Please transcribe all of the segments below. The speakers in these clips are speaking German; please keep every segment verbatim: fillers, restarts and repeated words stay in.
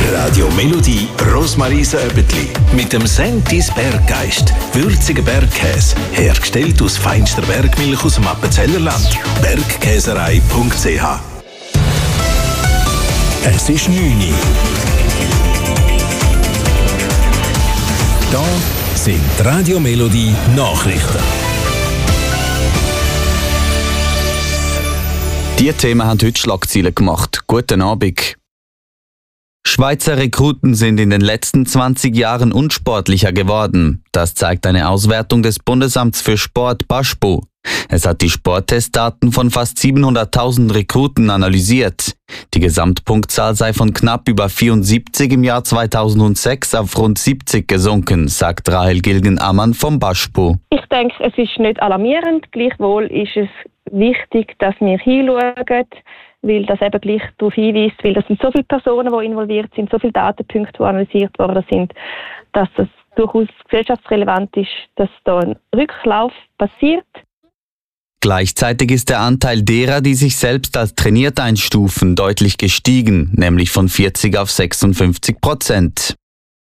Radio Melodie Rosmarie Säbetli mit dem Sentis Berggeist. Würziger Bergkäse, hergestellt aus feinster Bergmilch aus dem Appenzellerland. bergkäserei punkt c h. Es ist neun Uhr. Da sind Radio Melodie Nachrichten. Die Themen haben heute Schlagzeilen gemacht. Guten Abend. Schweizer Rekruten sind in den letzten zwanzig Jahren unsportlicher geworden. Das zeigt eine Auswertung des Bundesamts für Sport B A S P O. Es hat die Sporttestdaten von fast siebenhunderttausend Rekruten analysiert. Die Gesamtpunktzahl sei von knapp über vierundsiebzig im Jahr zweitausendsechs auf rund siebzig gesunken, sagt Rahel Gilgen-Ammann vom B A S P O. Ich denke, es ist nicht alarmierend. Gleichwohl ist es wichtig, dass wir hinschauen, weil das eben gleich darauf hinweist, weil das sind so viele Personen, die involviert sind, so viele Datenpunkte, die analysiert worden sind, dass es durchaus gesellschaftsrelevant ist, dass da ein Rücklauf passiert. Gleichzeitig ist der Anteil derer, die sich selbst als trainiert einstufen, deutlich gestiegen, nämlich von vierzig auf sechsundfünfzig Prozent.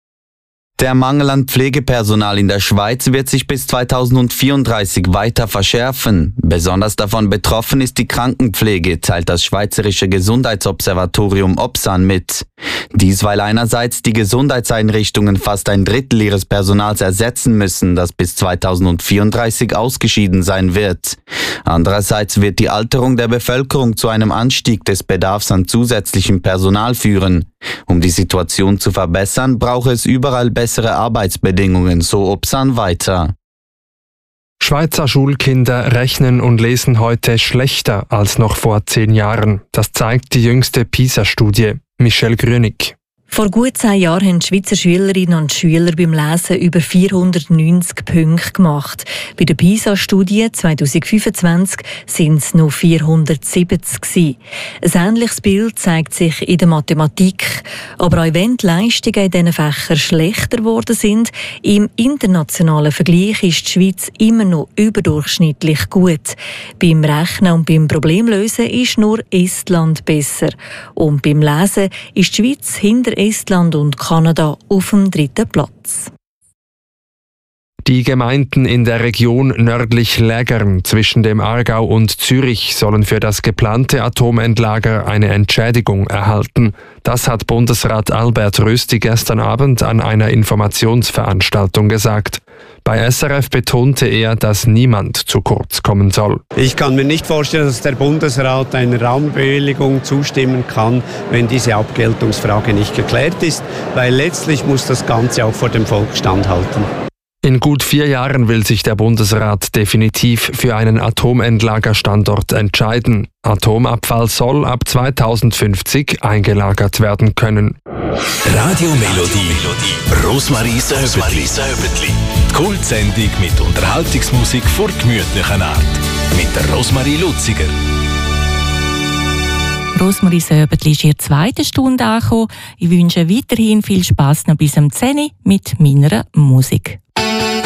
Der Mangel an Pflegepersonal in der Schweiz wird sich bis zweitausendvierunddreißig weiter verschärfen. Besonders davon betroffen ist die Krankenpflege, teilt das Schweizerische Gesundheitsobservatorium OBSAN mit. Dies, weil einerseits die Gesundheitseinrichtungen fast ein Drittel ihres Personals ersetzen müssen, das bis zweitausendvierunddreißig ausgeschieden sein wird. Andererseits wird die Alterung der Bevölkerung zu einem Anstieg des Bedarfs an zusätzlichem Personal führen. Um die Situation zu verbessern, brauche es überall bessere Arbeitsbedingungen, so OBSAN weiter. Schweizer Schulkinder rechnen und lesen heute schlechter als noch vor zehn Jahren. Das zeigt die jüngste PISA-Studie. Michelle Grünig. Vor gut zehn Jahren haben die Schweizer Schülerinnen und Schüler beim Lesen über vierhundertneunzig Punkte gemacht. Bei der PISA-Studie zweitausendfünfundzwanzig sind es noch vierhundertsiebzig gewesen. Ein ähnliches Bild zeigt sich in der Mathematik. Aber auch wenn die Leistungen in diesen Fächern schlechter geworden sind, im internationalen Vergleich ist die Schweiz immer noch überdurchschnittlich gut. Beim Rechnen und beim Problemlösen ist nur Estland besser. Und beim Lesen ist die Schweiz hinter Estland und Kanada auf dem dritten Platz. Die Gemeinden in der Region nördlich Lägern zwischen dem Aargau und Zürich sollen für das geplante Atomendlager eine Entschädigung erhalten. Das hat Bundesrat Albert Rösti gestern Abend an einer Informationsveranstaltung gesagt. Bei S R F betonte er, dass niemand zu kurz kommen soll. Ich kann mir nicht vorstellen, dass der Bundesrat einer Raumbewilligung zustimmen kann, wenn diese Abgeltungsfrage nicht geklärt ist, weil letztlich muss das Ganze auch vor dem Volk standhalten. In gut vier Jahren will sich der Bundesrat definitiv für einen Atomendlagerstandort entscheiden. Atomabfall soll ab zweitausendfünfzig eingelagert werden können. Radio Melodie Rosmarie Säbetli. Die Kultsendung mit Unterhaltungsmusik vor gemütlichen Art. Mit der Rosmarie Luziger. Rosmarie Säbetli ist in der zweiten Stunde angekommen. Ich wünsche weiterhin viel Spass noch bis am zehn Uhr mit meiner Musik.